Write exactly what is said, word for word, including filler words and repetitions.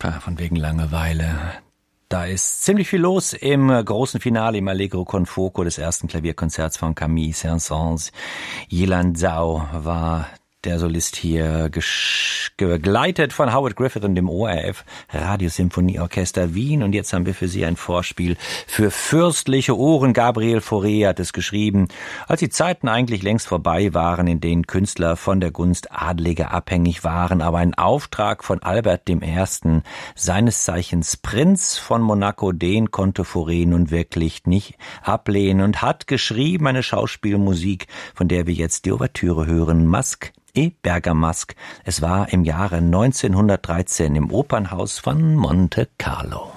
Von wegen Langeweile. Da ist ziemlich viel los im großen Finale im Allegro con Fuoco des ersten Klavierkonzerts von Camille Saint-Saëns. Yilan Zhao war der Solist hier, begleitet von Howard Griffith und dem O R F Radiosymphonieorchester Wien. Und jetzt haben wir für Sie ein Vorspiel für fürstliche Ohren. Gabriel Fauré hat es geschrieben, als die Zeiten eigentlich längst vorbei waren, in denen Künstler von der Gunst Adliger abhängig waren. Aber ein Auftrag von Albert dem Ersten, seines Zeichens Prinz von Monaco, den konnte Fauré nun wirklich nicht ablehnen und hat geschrieben eine Schauspielmusik, von der wir jetzt die Ouvertüre hören. Masque et Bergamasque. Es war im Jahre neunzehnhundertdreizehn im Opernhaus von Monte Carlo.